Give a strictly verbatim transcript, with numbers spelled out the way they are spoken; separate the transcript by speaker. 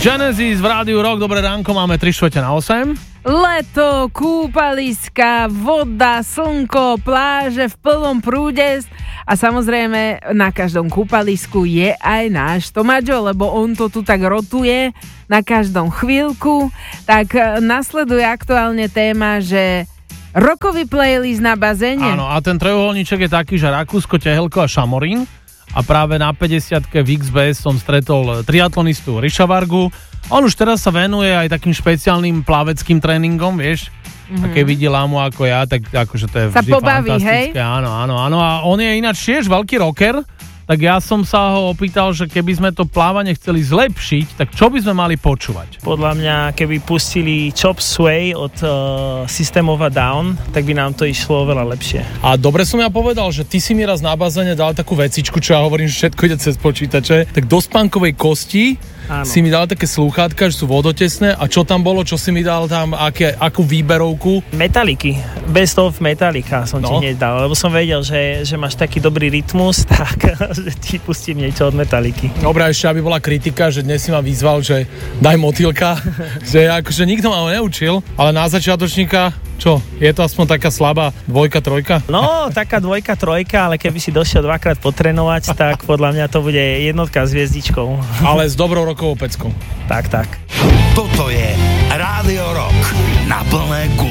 Speaker 1: Genesis v Rádiu Rock, dobré ránko, máme tri štvrte na osem.
Speaker 2: Leto, kúpaliska, voda, slnko, pláže v plnom prúde a samozrejme na každom kúpalisku je aj náš Tomáčo, lebo on to tu tak rotuje na každom chvíľku. Tak nasleduje aktuálne téma, že rokový playlist na bazéne.
Speaker 1: Áno, a ten trojuholníček je taký, že Rakúsko, Tehelko a Šamorín. A práve na päťdesiatke v iks bé es som stretol triatlonistu Ríša Vargu. On už teraz sa venuje aj takým špeciálnym plaveckým tréningom, vieš. Mm-hmm. A keď vidí lámu ako ja, tak akože to je
Speaker 2: sa
Speaker 1: vždy
Speaker 2: pobaví,
Speaker 1: fantastické.
Speaker 2: Hej?
Speaker 1: Áno, áno, áno. A on je ináč tiež veľký rocker. Tak ja som sa ho opýtal, že keby sme to plávanie chceli zlepšiť, tak čo by sme mali počúvať?
Speaker 3: Podľa mňa, keby pustili Chop Sway od uh, System of a Down, tak by nám to išlo oveľa lepšie.
Speaker 1: A dobre som ja povedal, že ty si mi raz na bazéne dal takú vecičku, čo ja hovorím, že všetko ide cez počítače, tak do spánkovej kosti. Áno. Si mi dal také slúchátka, že sú vodotesné. A čo tam bolo? Čo si mi dal tam? Aké, akú výberovku?
Speaker 3: Metaliky. Best of Metallica som no. ti hneď dal, lebo som vedel, že, že máš taký dobrý rytmus, tak že ti pustím niečo od Metaliky.
Speaker 1: Dobre, ešte aby bola kritika, že dnes si ma vyzval, že daj motýlka, že akože nikto ma ho neučil, ale na začiatočníka, čo? Je to aspoň taká slabá dvojka, trojka?
Speaker 3: No, taká dvojka, trojka, ale keby si došiel dvakrát potrénovať, tak podľa mňa to bude jednotka s hviezdičkou. Ale
Speaker 1: s dobrou rokovou peckou.
Speaker 3: Tak, tak.
Speaker 4: Toto je Rádio Rock na plné gule.